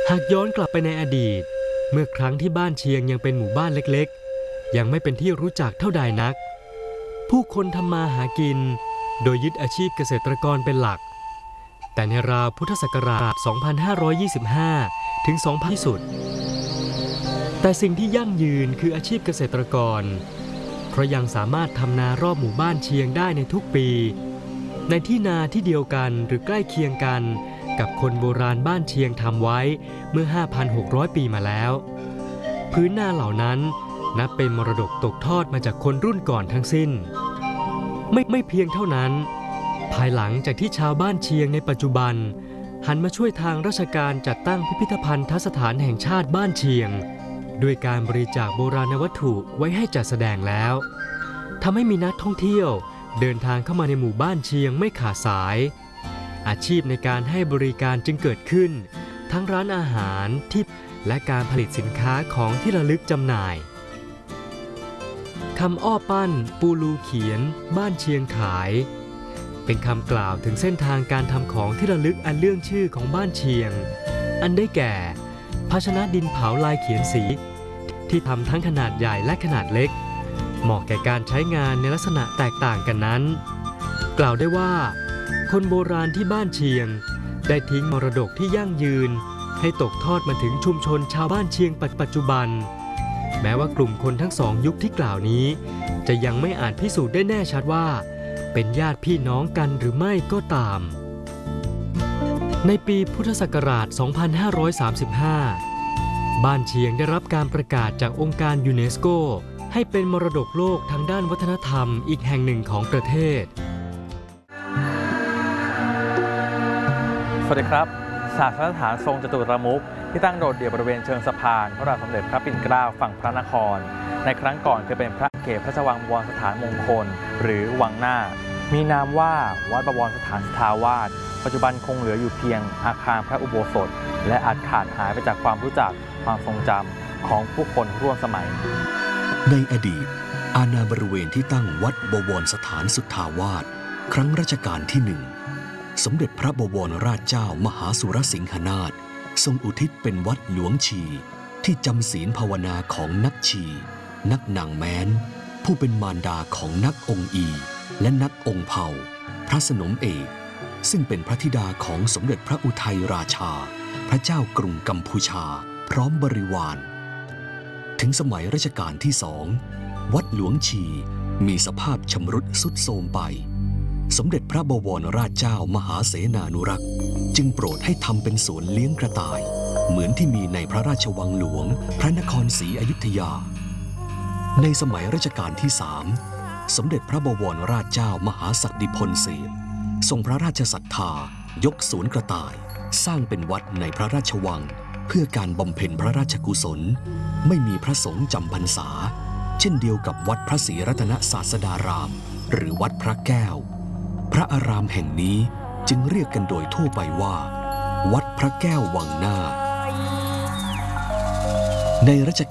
หากย้อนกลับไปในอดีตเมื่อครั้งที่บ้านเชียงยังเป็นหมู่บ้านเล็กๆยังไม่เป็นที่รู้จักเท่าใดนักผู้คนทำมาหากินโดยยึดอาชีพเกษตรกรเป็นหลักแต่ในราวพุทธศักราช 2525 ถึง 2000 ที่สุดแต่สิ่งที่ยั่งยืนคืออาชีพเกษตรกรเพราะยังสามารถทำนารอบหมู่บ้านเชียงได้ในทุกปีในที่นาที่เดียวกันหรือใกล้เคียงกันกับคนโบราณบ้านเชียงทำไว้เมื่อ 5,600 ปีมาแล้วพื้นนาเหล่านั้นนับเป็นมรดกตกทอดมาจากคนรุ่นก่อนทั้งสิ้นไม่เพียงเท่านั้นภายหลังจากที่ชาวบ้านเชียงในปัจจุบันหันมาช่วยทางราชการจัดตั้งพิพิธภัณฑสถานแห่งชาติบ้านเชียงด้วยการบริจาคโบราณวัตถุไว้ให้จัดแสดงแล้วทำให้มีนักท่องเที่ยวเดินทางเข้ามาในหมู่บ้านเชียงไม่ขาดสายอาชีพในการให้บริการจึงเกิดขึ้นทั้งร้านอาหารทิพย์และการผลิตสินค้าของที่ระลึกจำหน่ายคำอ้อปั้นปูลูเขียนบ้านเชียงขายเป็นคำกล่าวถึงเส้นทางการทำของที่ระลึกอันเรื่องชื่อของบ้านเชียงอันได้แก่ภาชนะดินเผาลายเขียนสีที่ทำทั้งขนาดใหญ่และขนาดเล็กเหมาะแก่การใช้งานในลักษณะแตกต่างกันนั้นกล่าวได้ว่าคนโบราณที่บ้านเชียงได้ทิ้งมรดกที่ยั่งยืนให้ตกทอดมาถึงชุมชนชาวบ้านเชียงปัจจุบันแม้ว่ากลุ่มคนทั้งสองยุคที่กล่าวนี้จะยังไม่อาจพิสูจน์ได้แน่ชัดว่าเป็นญาติพี่น้องกันหรือไม่ก็ตามในปีพุทธศักราช 2535 บ้านเชียงได้รับการประกาศจากองค์การยูเนสโกให้เป็นมรดกโลกทางด้านวัฒนธรรมอีกแห่งหนึ่งของประเทศสวัสดีครับศาสนสถานทรงจตุรมุขที่ตั้งโดดเดี่ยวบริเวณเชิงสะพานพระบาทสมเด็จพระปิ่นเกล้าฝั่งพระนครในครั้งก่อนเคยเป็นพระเขตพระราชวังบวรสถานมงคลหรือวังหน้ามีนามว่าวัดบวรสถานสทาวาสปัจจุบันคงเหลืออยู่เพียงอาคารพระอุโบสถและอาจขาดหายไปจากความรู้จักความทรงจำของผู้คนร่วมสมัยในอดีตอาณาบริเวณที่ตั้งวัดบวรสถานสุทธาวาสครั้งรัชกาลที่1สมเด็จพระบวรราชเจ้ามหาสุรสิงหนาถทรงอุทิศเป็นวัดหลวงชีที่จำศีลภาวนาของนักชีนักนางแม้นผู้เป็นมารดาของนักองค์อีและนักองค์เผ่าพระสนมเอกซึ่งเป็นพระธิดาของสมเด็จพระอุทัยราชาพระเจ้ากรุงกัมพูชาพร้อมบริวารถึงสมัยรัชกาลที่2วัดหลวงชีมีสภาพชำรุดทรุดโทรมไปสมเด็จพระบวรราชเจ้ามหาเสนานุรักษ์จึงโปรดให้ทำเป็นสวนเลี้ยงกระต่ายเหมือนที่มีในพระราชวังหลวงพระนครศรีอยุธยาในสมัยรัชกาลที่3สมเด็จพระบวรราชเจ้ามหาศักดิพลเสพทรงพระราชศรัทธายกสวนกระต่ายสร้างเป็นวัดในพระราชวังเพื่อการบำเพ็ญพระราชกุศลไม่มีพระสงฆ์จำพรรษาเช่นเดียวกับวัดพระศรีรัตนศาสดารามหรือวัดพระแก้วพระอารามแห่งนี้จึงเรียกกันโดยทั่วไปว่าวัดพระแก้ววังหน้าในรัช